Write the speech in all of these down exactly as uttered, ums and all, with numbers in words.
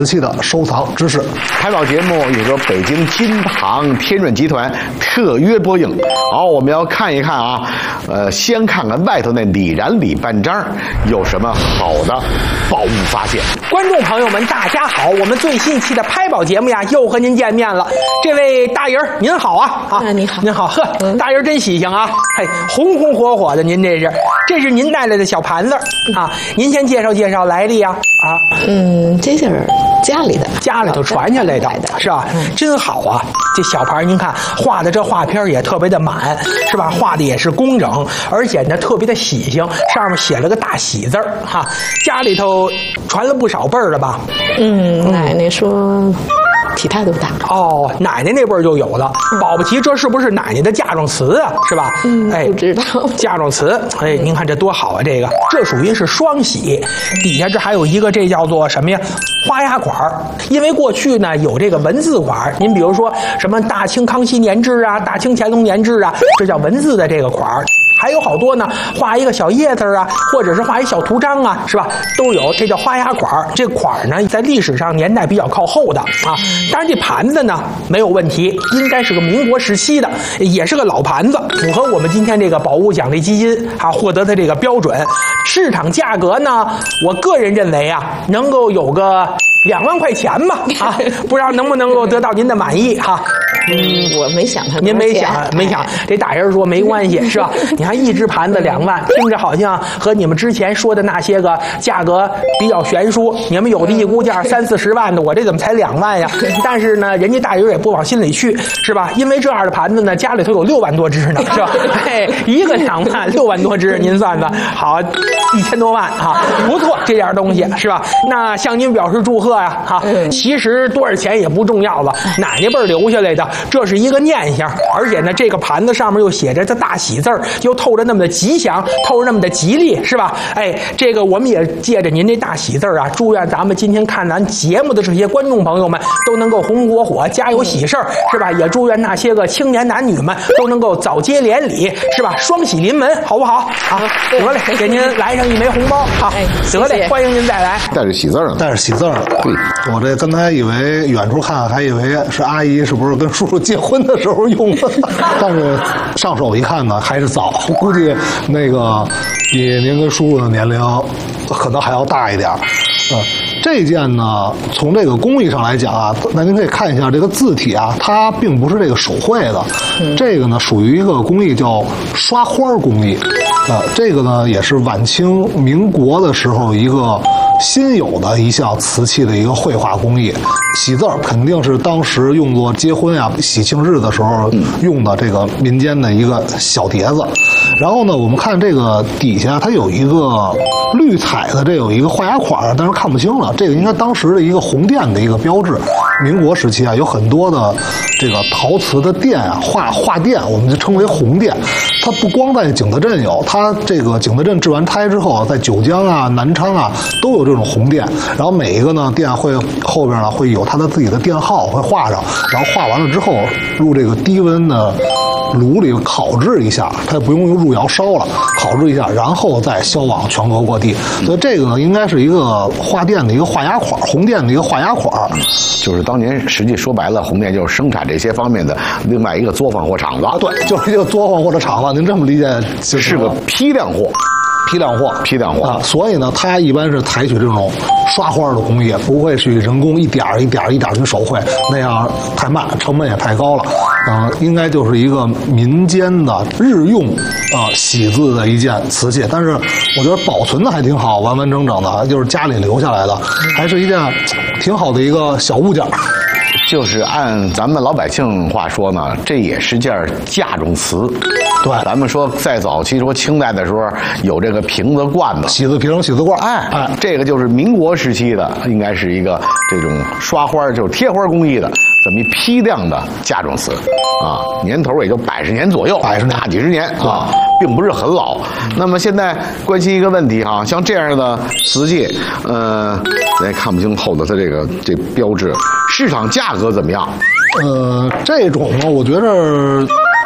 瓷器的收藏知识。 拍宝节目有个北京金堂天润集团特约播映。好，我们要看一看啊，呃，先看看外头那李然李半张有什么好的宝物发现。 观众朋友们，大家好，我们最新一期的拍宝节目呀，又和您见面了。这位大爷您好啊！啊， 你好， 您好，呵，嗯、大爷真喜庆啊！嘿，红红火火的，您这是，这是您带来的小盘子啊？您先介绍介绍来历啊！啊， 嗯，这是家里的， 家里头传下来的，是吧？嗯、真好啊！这小盘您看画的这画片也特别的满，是吧？画的也是工整，而且呢特别的喜庆，上面写了个大喜字儿哈。家里头传了不少辈儿了吧？ 嗯，奶奶说体态都大哦，奶奶那辈儿就有了。保不齐这是不是奶奶的嫁妆词啊？是吧？ 嗯， 哎， 不知道嫁妆词。哎，您看这多好啊！这个这属于是双喜，底下这还有一个，这叫做什么呀？花押款儿。因为过去呢有这个文字款儿，您比如说什么大清康熙年制啊，大清乾隆年制啊，这叫文字的这个款儿。还有好多呢，画一个小叶子啊，或者是画一小图章啊，是吧？都有，这叫花押款儿。这款儿呢，在历史上年代比较靠后的啊。当然，这盘子呢没有问题，应该是个民国时期的，也是个老盘子，符合我们今天这个宝物奖励基金啊获得的这个标准。市场价格呢，我个人认为啊，能够有个两万块钱吧啊，不知道能不能够得到您的满意哈、啊。 嗯，我没想他， 您没想没想，这大人说没关系是吧？你看一只盘子两万，听着好像和你们之前说的那些个价格比较悬殊。你们有的一估价三四十万的，我这怎么才两万呀？但是呢，人家大人也不往心里去，是吧？因为这样的盘子呢，家里头有六万多只呢，是吧？嘿，一个两万，六万多只，您算算，好，一千多万啊，不错，这样东西是吧？那向您表示祝贺呀，哈。其实多少钱也不重要了，奶奶辈儿留下来的。这是一个念想，而且呢，这个盘子上面又写着这大喜字儿，又透着那么的吉祥，透着那么的吉利，是吧？哎，这个我们也借着您这大喜字儿啊，祝愿咱们今天看咱节目的这些观众朋友们都能够红火火，家有喜事儿，是吧？也祝愿那些个青年男女们都能够早接连理，是吧？双喜临门，好不好？好，得嘞，给您来上一枚红包，好，得嘞，欢迎您再来。 带着喜字儿， 带着喜字儿。对，我这刚才以为远处看还以为是阿姨是不是跟叔叔结婚的时候用的，但是上手一看呢，还是早，估计那个比您跟叔叔的年龄可能还要大一点。嗯，这件呢，从这个工艺上来讲啊，那您可以看一下这个字体啊，它并不是这个手绘的，嗯、这个呢属于一个工艺叫刷花工艺，啊，这个呢也是晚清民国的时候一个新有的一项瓷器的一个绘画工艺。喜字儿肯定是当时用作结婚啊、喜庆日的时候用的这个民间的一个小碟子。然后呢，我们看这个底下它有一个绿彩的，这有一个画押款，但是看不清了。这个应该当时的一个红店的一个标志。民国时期啊，有很多的这个陶瓷的店啊，画画店，我们就称为红店。它不光在景德镇有，它这个景德镇治完胎之后，在九江啊、南昌啊都有这种红店。然后每一个呢店会后边呢会有它的自己的店号会画上，然后画完了之后入这个低温的炉里烤制一下，它也不用用入窑烧了，烤制一下，然后再销往全国各地。所以这个呢，应该是一个画店的一个画押款，红店的一个画押款。 就是当年实际说白了，红店就是生产这些方面的另外一个作坊或厂子。 啊，对，就是一个作坊或者厂子，您这么理解就是个批量货。 批量货， 批量货啊，所以呢，它一般是采取这种刷花的工艺，不会去人工一点一点一点去手绘，那样太慢，成本也太高了。嗯、呃，应该就是一个民间的日用啊、呃、喜字的一件瓷器，但是我觉得保存的还挺好，完完整整的，就是家里留下来的，还是一件挺好的一个小物件。 就是按咱们老百姓话说呢，这也是件嫁妆瓷。 对， 咱们说在早期说清代的时候有这个瓶子罐子， 喜字瓶、喜字罐， 哎哎，这个就是民国时期的，应该是一个这种刷花就是贴花工艺的这么一批量的嫁妆瓷啊，年头也就百十年左右， 百十年大几十年啊，并不是很老。那么现在关心一个问题哈，像这样的瓷器，呃，咱也看不清后头它这个这标志，市场价格怎么样？ 呃，这种呢，我觉得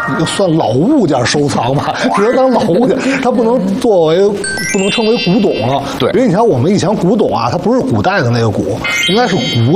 算老物件收藏吧，只能当老物件，它不能作为不能称为古董了。 对， 因为你看我们以前古董啊，它不是古代的那个古，应该是古